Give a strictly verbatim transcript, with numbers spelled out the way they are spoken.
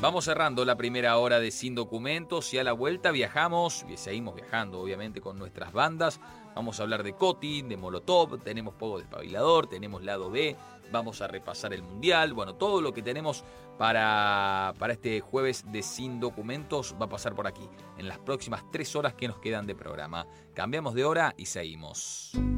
Vamos cerrando la primera hora de Sin Documentos y a la vuelta viajamos, y seguimos viajando obviamente con nuestras bandas. Vamos a hablar de Coti, de Molotov, tenemos Pogo Despabilador, tenemos Lado B, vamos a repasar el Mundial. Bueno, todo lo que tenemos para, para este jueves de Sin Documentos va a pasar por aquí, en las próximas tres horas que nos quedan de programa. Cambiamos de hora y seguimos.